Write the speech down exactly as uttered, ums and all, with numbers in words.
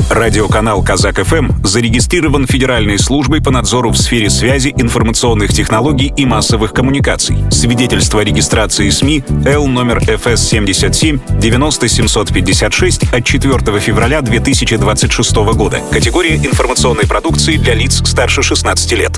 Радиоканал «Казак-ФМ» зарегистрирован Федеральной службой по надзору в сфере связи, информационных технологий и массовых коммуникаций. Свидетельство о регистрации СМИ Л номер эф эс семьдесят семь девяносто семьсот пятьдесят шесть от четвёртого февраля две тысячи двадцать шестого года. Категория информационной продукции для лиц старше шестнадцати лет.